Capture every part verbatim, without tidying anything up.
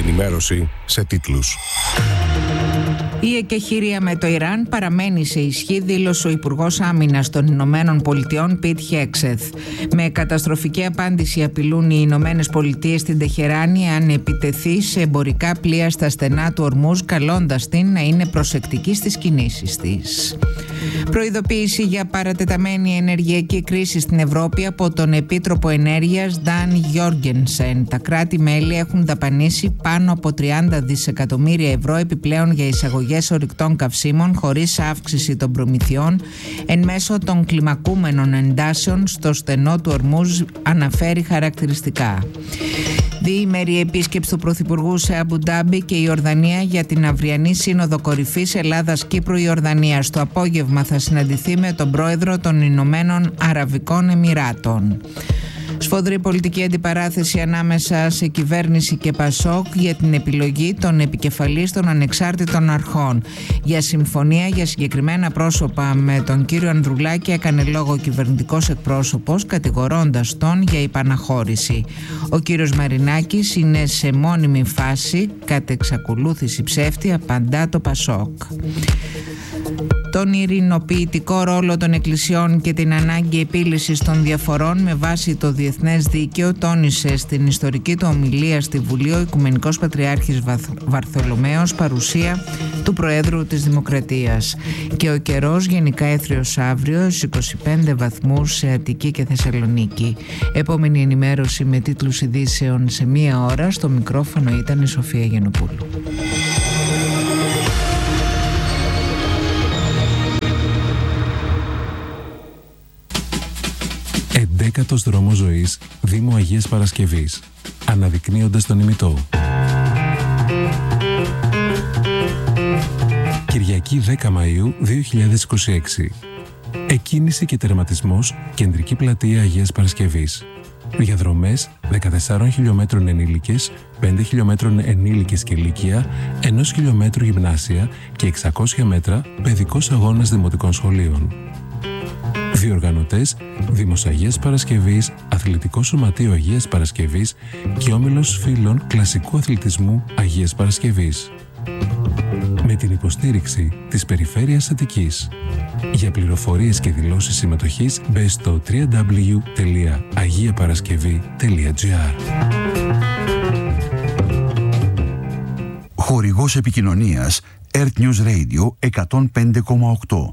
ενημέρωση σε τίτλους. Η εκεχηρία με το Ιράν παραμένει σε ισχύ, δήλωσε ο Υπουργός Άμυνας των Ηνωμένων Πολιτειών Πιτ Χέγκσεθ. Με καταστροφική απάντηση απειλούν οι Ηνωμένες Πολιτείες στην Τεχεράνη αν επιτεθεί σε εμπορικά πλοία στα στενά του Ορμούζ, καλώντας την να είναι προσεκτική στις κινήσεις της. Προειδοποίηση για παρατεταμένη ενεργειακή κρίση στην Ευρώπη από τον Επίτροπο Ενέργειας Νταν Γιόργενσεν. Τα κράτη-μέλη έχουν δαπανίσει πάνω από τριάντα δισεκατομμύρια ευρώ επιπλέον για εισαγωγές ορυκτών καυσίμων χωρίς αύξηση των προμηθειών εν μέσω των κλιμακούμενων εντάσεων στο στενό του Ορμούζ, αναφέρει χαρακτηριστικά. Διήμερη επίσκεψη του Πρωθυπουργού σε Αμπου Ντάμπι και η Ιορδανία για την αυριανή Σύνοδο Κορυφής Ελλάδας-Κύπρου-Ιορδανίας. Το απόγευμα θα συναντηθεί με τον πρόεδρο των Ηνωμένων Αραβικών Εμιράτων. Σφοδρή πολιτική αντιπαράθεση ανάμεσα σε κυβέρνηση και Πασόκ για την επιλογή των επικεφαλής των ανεξάρτητων αρχών. Για συμφωνία για συγκεκριμένα πρόσωπα με τον κύριο Ανδρουλάκη έκανε λόγο ο κυβερνητικός εκπρόσωπος, κατηγορώντας τον για υπαναχώρηση. Ο κύριος Μαρινάκης είναι σε μόνιμη φάση, κατ' εξακολούθηση ψεύτη, απαντά το Πασόκ. Τον ειρηνοποιητικό ρόλο των εκκλησιών και την ανάγκη επίλυσης των διαφορών με βάση το διεθνές δίκαιο τόνισε στην ιστορική του ομιλία στη Βουλή ο Οικουμενικός Πατριάρχης Βαρθολομαίος, παρουσία του Προέδρου της Δημοκρατίας. Και ο καιρός γενικά έθριος αύριο, είκοσι πέντε βαθμούς σε Αττική και Θεσσαλονίκη. Επόμενη ενημέρωση με τίτλους ειδήσεων σε μία ώρα. Στο μικρόφωνο ήταν η Σοφία Γενοπούλου. Εντέκατος δρόμος ζωής, Δήμο Αγίας Παρασκευής, αναδεικνύοντας τον ημιτό. Κυριακή δέκα Μαΐου δύο χιλιάδες είκοσι έξι. Εκκίνηση και τερματισμός, Κεντρική Πλατεία Αγίας Παρασκευής. Διαδρομές δεκατεσσάρων χιλιόμετρων ενήλικες, πέντε χιλιόμετρων ενήλικες και ηλικία, ενός χιλιόμετρου γυμνάσια και εξακόσια μέτρα παιδικός αγώνας δημοτικών σχολείων. Διοργανωτές Δήμος Αγίας Παρασκευής, Αθλητικό Σωματείο Αγίας Παρασκευής και Όμιλος Φίλων Κλασικού Αθλητισμού Αγίας Παρασκευής. Με την υποστήριξη της Περιφέρειας Αττικής. Για πληροφορίες και δηλώσεις συμμετοχής μπε στο double-u double-u double-u τελεία αγία παρασκευή τελεία τζι άρ. Χορηγός επικοινωνίας Earth News Radio εκατόν πέντε κόμμα οκτώ.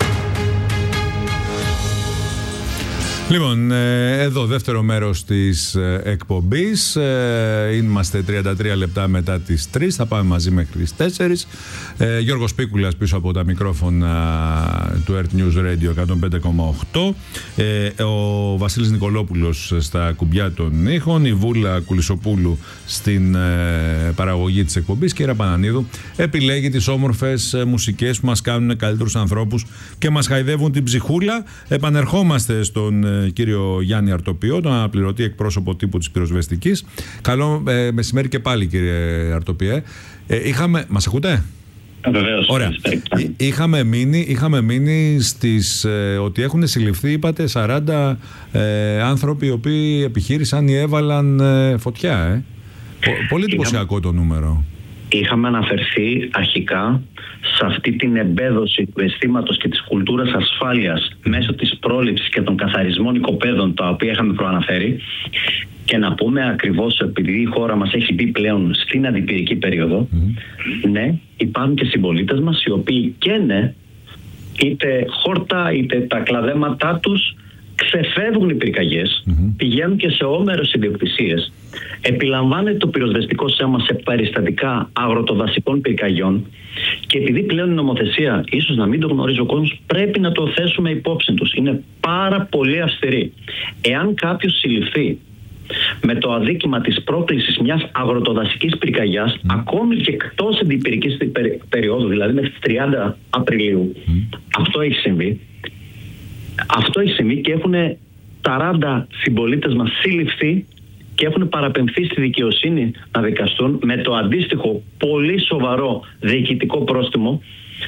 Λοιπόν, εδώ δεύτερο μέρος της εκπομπής. Είμαστε τριάντα τρία λεπτά μετά τις τρεις. Θα πάμε μαζί μέχρι τις τέσσερις. Γιώργος Πίκουλας πίσω από τα μικρόφωνα του Earth News Radio εκατόν πέντε κόμμα οκτώ. Ο Βασίλης Νικολόπουλος στα κουμπιά των ήχων. Η Βούλα Κουλισοπούλου στην παραγωγή της εκπομπής. Και η Ρα Πανανίδου επιλέγει τις όμορφες μουσικές που μας κάνουν καλύτερους ανθρώπους και μας χαϊδεύουν την ψυχούλα. Επανερχόμαστε στον κύριο Γιάννη Αρτοπιό, τον αναπληρωτή εκπρόσωπο τύπου της πυροσβεστικής. Καλό ε, μεσημέρι και πάλι, κύριε Αρτοπιέ. Ε, είχαμε... Μας ακούτε? Βεβαίως. Ωραία. Είχαμε μείνει, είχαμε μείνει στις, ε, ότι έχουν συλληφθεί, είπατε, σαράντα ε, άνθρωποι οι οποίοι επιχείρησαν ή έβαλαν ε, φωτιά. Ε. Πολύ εντυπωσιακό το νούμερο. Είχαμε αναφερθεί αρχικά σε αυτή την εμπέδωση του αισθήματος και της κουλτούρας ασφάλειας μέσω της πρόληψης και των καθαρισμών οικοπαίδων, τα οποία είχαμε προαναφέρει, και να πούμε ακριβώς, επειδή η χώρα μας έχει μπει πλέον στην αντιπυρική περίοδο, mm. ναι, υπάρχουν και συμπολίτες μας οι οποίοι καίνε είτε χόρτα είτε τα κλαδέματά τους, ξεφεύγουν οι πυρκαγιές, mm-hmm. πηγαίνουν και σε όμερες ιδιοκτησίες. Επιλαμβάνεται το πυροσβεστικό σώμα σε περιστατικά αγροτοδασικών πυρκαγιών και επειδή πλέον η νομοθεσία, ίσως να μην το γνωρίζει ο κόσμος, πρέπει να το θέσουμε υπόψη τους. Είναι πάρα πολύ αυστηρή. Εάν κάποιος συλληφθεί με το αδίκημα της πρόκλησης μιας αγροτοδασικής πυρκαγιάς, mm. ακόμη και εκτός αντιπυρικής περίοδου, δηλαδή μέχρι τις τριάντα Απριλίου, mm. αυτό έχει συμβεί. Αυτό έχει συμβεί και έχουν σαράντα συμπολίτες μας συλληφθεί και έχουν παραπεμφθεί στη δικαιοσύνη να δικαστούν με το αντίστοιχο πολύ σοβαρό διοικητικό πρόστιμο.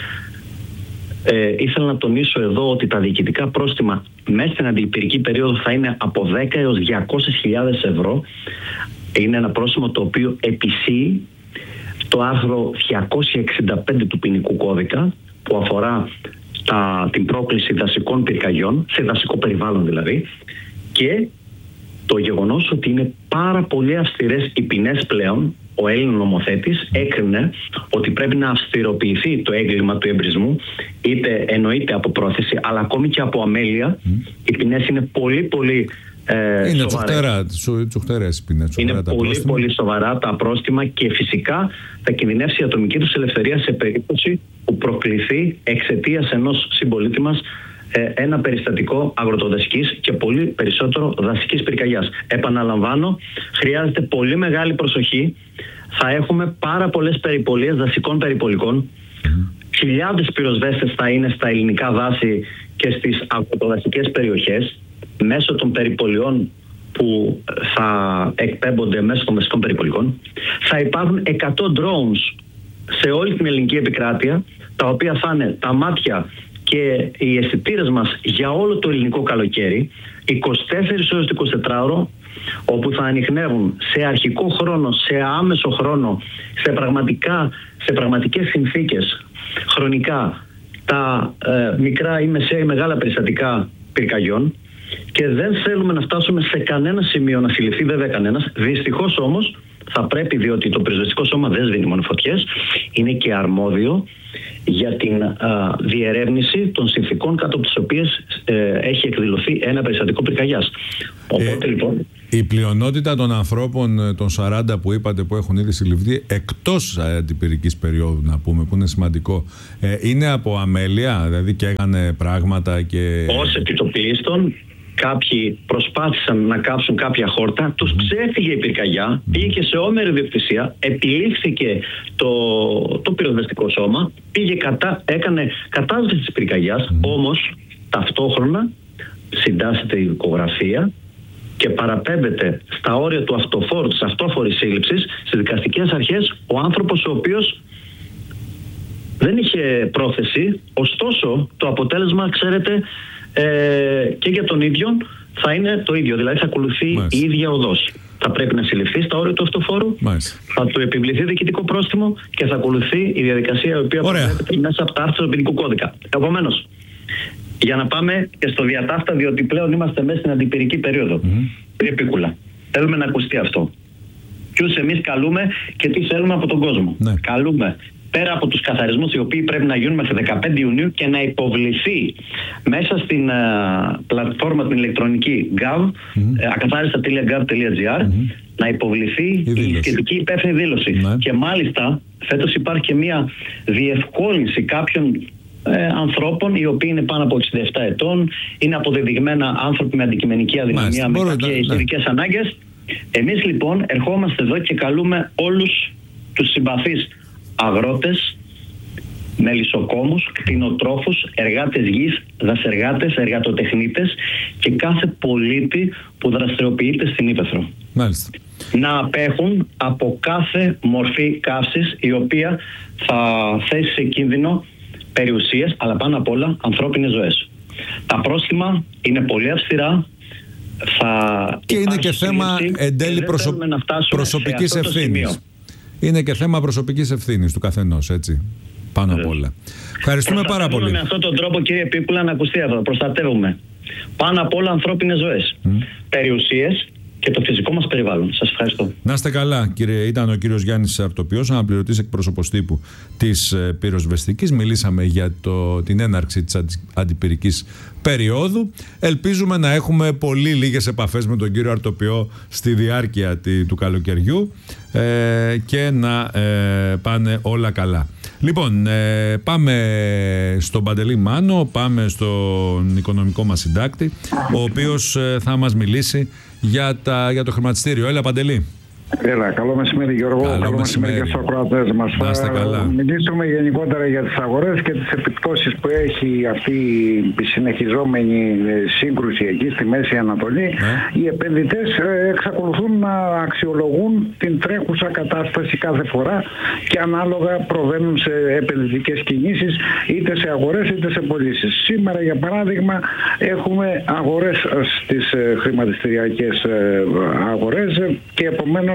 Ε, ήθελα να τονίσω εδώ ότι τα διοικητικά πρόστιμα μέσα στην αντιπυρική περίοδο θα είναι από δέκα έως διακόσιες χιλιάδες ευρώ. Είναι ένα πρόστιμο το οποίο επισύει το άρθρο διακόσια εξήντα πέντε του ποινικού κώδικα, που αφορά τα, την πρόκληση δασικών πυρκαγιών, σε δασικό περιβάλλον δηλαδή, και το γεγονός ότι είναι πάρα πολύ αυστηρές οι ποινές πλέον. Ο Έλληνας νομοθέτης έκρινε ότι πρέπει να αυστηροποιηθεί το έγκλημα του εμπρισμού, είτε εννοείται από πρόθεση, αλλά ακόμη και από αμέλεια. Mm. Οι ποινές είναι πολύ πολύ ε, είναι σοβαρές. τσουχτερές οι ποινές. Είναι πολύ πρόστιμα. πολύ σοβαρά τα πρόστιμα και φυσικά θα κινδυνεύσει η ατομική τους ελευθερία σε περίπτωση που προκληθεί εξαιτίας ενός συμπολίτη μας ένα περιστατικό αγροτοδασικής και πολύ περισσότερο δασικής πυρκαγιάς. Επαναλαμβάνω, χρειάζεται πολύ μεγάλη προσοχή. Θα έχουμε πάρα πολλές περιπολίες δασικών περιπολικών. Mm. Χιλιάδες πυροσβέστες θα είναι στα ελληνικά δάση και στις αγροτοδασικές περιοχές μέσω των περιπολιών που θα εκπέμπονται μέσω των δασικών περιπολικών. Θα υπάρχουν εκατό drones σε όλη την ελληνική επικράτεια, τα οποία θα είναι τα μάτια και οι αισθητήρες μας για όλο το ελληνικό καλοκαίρι, είκοσι τέσσερις ώρες το εικοσιτετράωρο, όπου θα ανιχνεύουν σε αρχικό χρόνο, σε άμεσο χρόνο, σε, πραγματικά, σε πραγματικές συνθήκες χρονικά τα ε, μικρά ή μεσαία ή μεγάλα περιστατικά πυρκαγιών, και δεν θέλουμε να φτάσουμε σε κανένα σημείο να συλληφθεί βέβαια κανένας. Δυστυχώς όμως θα πρέπει, διότι το πυροσβεστικό σώμα δεν σβήνει μόνο φωτιές, είναι και αρμόδιο για την α, διερεύνηση των συνθηκών κάτω από τις οποίες ε, έχει εκδηλωθεί ένα περιστατικό πυρκαγιάς. Οπότε ε, λοιπόν... Η πλειονότητα των ανθρώπων, των σαράντα που είπατε, που έχουν ήδη συλληφθεί εκτός αντιπυρικής περίοδου, να πούμε, που είναι σημαντικό, ε, είναι από αμέλεια, δηλαδή και έκανε πράγματα και... Ως επιτοπλίστων, κάποιοι προσπάθησαν να κάψουν κάποια χόρτα, τους mm. ξέφυγε η πυρκαγιά, mm. πήγε σε όμερη διοκτησία, επιλήφθηκε το, το πυροσβεστικό σώμα, πήγε κατά, έκανε κατάσβεση της πυρκαγιάς, mm. όμως ταυτόχρονα συντάσσεται η δικογραφία και παραπέμπεται στα όρια του αυτοφόρου, της αυτόφορης σύλληψης, στις δικαστικές αρχές, ο άνθρωπος ο οποίος δεν είχε πρόθεση, ωστόσο το αποτέλεσμα, ξέρετε, ε, και για τον ίδιο θα είναι το ίδιο, δηλαδή θα ακολουθεί Μάλιστα. η ίδια οδός. Θα πρέπει να συλληφθεί στα όρια του αυτοφόρου, Μάλιστα. θα του επιβληθεί διοικητικό πρόστιμο και θα ακολουθεί η διαδικασία η οποία προβλέπεται μέσα από τα άρθρα του ποινικού κώδικα. Επομένως, για να πάμε και στο διατάφτα, διότι πλέον είμαστε μέσα στην αντιπυρική περίοδο. Mm-hmm. Κύριε Πίκουλα, θέλουμε να ακουστεί αυτό. Ποιους εμείς καλούμε και τι θέλουμε από τον κόσμο. Ναι. Καλούμε πέρα από τους καθαρισμούς οι οποίοι πρέπει να γίνουν μέχρι δεκαπέντε Ιουνίου και να υποβληθεί μέσα στην uh, πλατφόρμα την ηλεκτρονική gov, mm-hmm. uh, ακαθάριστα τελεία γκοβ τελεία τζι άρ, mm-hmm. να υποβληθεί η, η σχετική υπεύθυνη δήλωση. Ναι. Και μάλιστα φέτος υπάρχει και μια διευκόλυνση κάποιων Ε, ανθρώπων οι οποίοι είναι πάνω από εξήντα επτά ετών, είναι αποδεδειγμένα άνθρωποι με αντικειμενική αδυναμία, με κάποιες ειδικές ανάγκες. Εμείς λοιπόν ερχόμαστε εδώ και καλούμε όλους τους συμπαθείς αγρότες, μελισσοκόμους, κτηνοτρόφους, εργάτες γης, δασεργάτες, εργατοτεχνίτες και κάθε πολίτη που δραστηριοποιείται στην Ύπαιθρο. Μάλιστα. Να απέχουν από κάθε μορφή καύσης η οποία θα θέσει σε κίνδυνο περιουσίες, αλλά πάνω απ' όλα ανθρώπινες ζωές. Τα πρόστιμα είναι πολύ αυστηρά. Θα και είναι και θέμα εν τέλει προσω... προσωπικής ευθύνης. Είναι και θέμα προσωπικής ευθύνης του καθενός, έτσι. Πάνω απ' όλα. Ευχαριστούμε πάρα πολύ. Με αυτόν τον τρόπο, κύριε Πίκουλα, να ακουστεί αυτό. Προστατεύουμε πάνω απ' όλα ανθρώπινες ζωές, mm. περιουσίες και το φυσικό μας περιβάλλον. Σας ευχαριστώ. Να είστε καλά, κύριε. Ήταν ο κύριος Γιάννης Αρτοπιός, αναπληρωτής εκπρόσωπος τύπου της πυροσβεστικής. Μιλήσαμε για το, την έναρξη της αντιπυρικής περίοδου. Ελπίζουμε να έχουμε πολύ λίγες επαφές με τον κύριο Αρτοπιό στη διάρκεια τη, του καλοκαιριού ε, και να ε, πάνε όλα καλά. Λοιπόν, ε, πάμε στον Παντελή Μάνο, πάμε στον οικονομικό μας συντάκτη, ο οποίος ε, θα μας μιλήσει για, τα, για το χρηματιστήριο. Έλα, Παντελή. Έλα, καλό μεσημέρι Γιώργο, καλό, καλό μεσημέρι, μεσημέρι και στους ακροατές μας. Θα καλά. μιλήσουμε γενικότερα για τις αγορές και τις επιπτώσεις που έχει αυτή η συνεχιζόμενη σύγκρουση εκεί στη Μέση Ανατολή. Ναι. Οι επενδυτές εξακολουθούν να αξιολογούν την τρέχουσα κατάσταση κάθε φορά και ανάλογα προβαίνουν σε επενδυτικές κινήσεις είτε σε αγορές είτε σε πωλήσεις. Σήμερα για παράδειγμα έχουμε αγορές στις χρηματιστηριακές αγορές και επομένως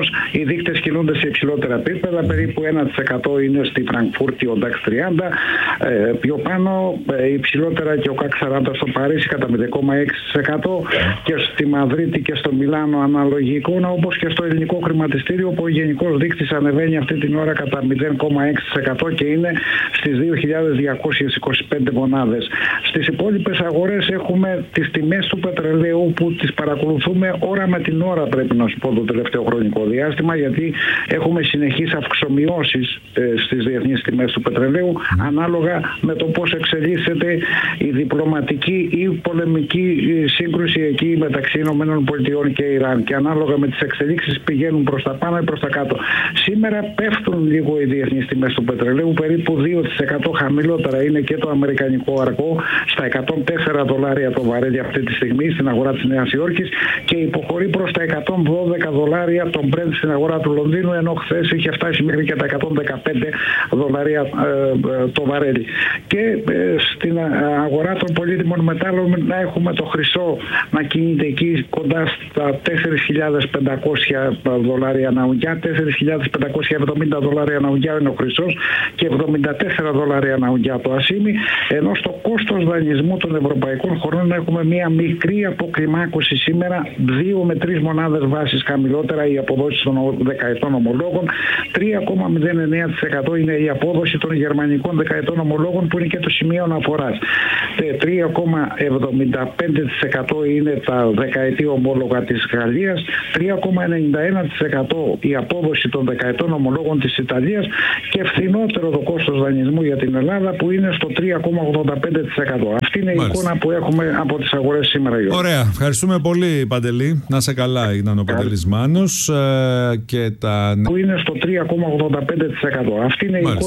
όμως οι δείκτες κινούνται σε υψηλότερα επίπεδα, περίπου ένα τοις εκατό είναι στη Φραγκφούρτη ο νταξ τριάντα, ε, πιο πάνω ε, υψηλότερα και ο κακ σαράντα στο Παρίσι κατά μηδέν κόμμα έξι τοις εκατό και στη Μαδρίτη και στο Μιλάνο αναλογικό, όπως και στο ελληνικό χρηματιστήριο που ο γενικός δείκτης ανεβαίνει αυτή την ώρα κατά μηδέν κόμμα έξι τοις εκατό και είναι στις δύο χιλιάδες διακόσιες είκοσι πέντε μονάδες. Στις υπόλοιπες αγορές έχουμε τις τιμές του πετρελαίου που τις παρακολουθούμε ώρα με την ώρα, πρέπει να σου πω, το τελευταίο χρονικό διάστημα, γιατί έχουμε συνεχείς αυξομοιώσεις ε, στις διεθνείς τιμές του πετρελαίου mm. ανάλογα με το πώς εξελίσσεται η διπλωματική ή πολεμική σύγκρουση εκεί μεταξύ ΗΠΑ και Ιράν, και ανάλογα με τις εξελίξεις πηγαίνουν προς τα πάνω ή προς τα κάτω. Σήμερα πέφτουν λίγο οι διεθνείς τιμές του πετρελαίου, περίπου δύο τοις εκατό χαμηλότερα είναι και το αμερικανικό αρκό στα εκατόν τέσσερα δολάρια το βαρέλι αυτή τη στιγμή στην αγορά της Νέας Υόρκης και υποχωρεί προς τα εκατόν δώδεκα δολάρια το Brent στην αγορά του Λονδίνου, ενώ χθες είχε φτάσει μέχρι και τα εκατόν δεκαπέντε δολάρια ε, το βαρέλι. Και ε, στην αγορά των πολύτιμων μετάλλων να έχουμε το χρυσό να κινείται εκεί κοντά στα τέσσερις χιλιάδες πεντακόσια δολάρια ανά ουγγιά, τέσσερις χιλιάδες πεντακόσια εβδομήντα δολάρια ανά ουγγιά είναι ο χρυσός και εβδομήντα τέσσερα δολάρια ανά ουγγιά το ασίμι, ενώ στο κόστος δανεισμού των ευρωπαϊκών χωρών έχουμε μια μικρή αποκλιμάκωση σήμερα, δύο με τρεις μονάδες βάσης χαμηλότερα οι αποδόσεις των δεκαετών ομολόγων, τρία κόμμα μηδέν εννέα τοις εκατό είναι η απόδοση των γερμανικών δεκαετών ομολόγων που είναι και το σημείο αναφοράς, τρία κόμμα εβδομήντα πέντε τοις εκατό είναι τα δεκαετή ομόλογα της Γαλλίας, τρία κόμμα ενενήντα ένα τοις εκατό η απόδοση των δεκαετών ομολόγων της Ιταλίας και φθηνότερο το κόστος δανεισμού για την Ελλάδα που είναι στο τρία κόμμα ογδόντα πέντε τοις εκατό. Αυτή είναι η Μάλιστα. εικόνα που έχουμε από τις αγορές σήμερα. Γιώργο. Ωραία. Ευχαριστούμε πολύ, Παντελή. Να σε καλά. Ήταν ο Παντελής Μάνος ε, και τα... που είναι στο τρία κόμμα ογδόντα πέντε τοις εκατό. Αυτή είναι η εικόνα.